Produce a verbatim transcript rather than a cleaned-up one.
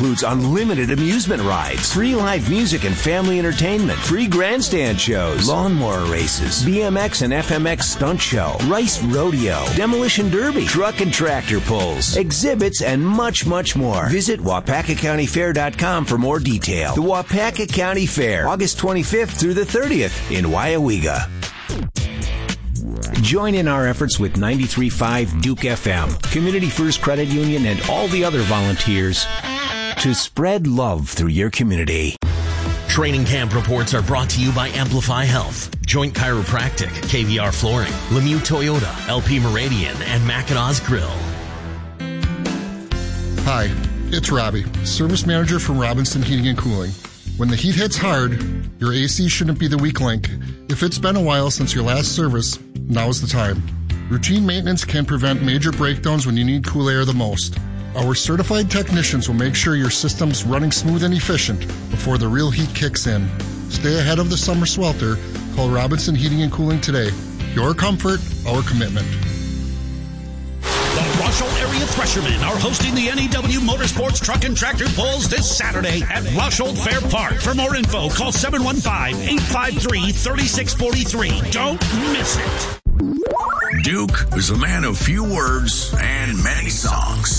includes unlimited amusement rides, free live music and family entertainment, free grandstand shows, lawnmower races, B M X and F M X stunt show, rice rodeo, demolition derby, truck and tractor pulls, exhibits, and much, much more. Visit Wapaka County Fair dot com for more detail. The Wapaka County Fair, August twenty-fifth through the thirtieth in Waiawega. Join in our efforts with ninety-three point five Duke F M, Community First Credit Union, and all the other volunteers to spread love through your community. Training camp reports are brought to you by Amplify Health, Joint Chiropractic, K V R Flooring, Lemieux Toyota, L P Meridian, and Mackinac Grill. Hi, it's Robbie, Service Manager from Robinson Heating and Cooling. When the heat hits hard, your A C shouldn't be the weak link. If it's been a while since your last service, now's the time. Routine maintenance can prevent major breakdowns when you need cool air the most. Our certified technicians will make sure your system's running smooth and efficient before the real heat kicks in. Stay ahead of the summer swelter. Call Robinson Heating and Cooling today. Your comfort, our commitment. The Russell Area Threshermen are hosting the N E W Motorsports Truck and Tractor Pulls this Saturday at Russell Fair Park. For more info, call seven one five, eight five three, three six four three. Don't miss it. Duke is a man of few words and many songs.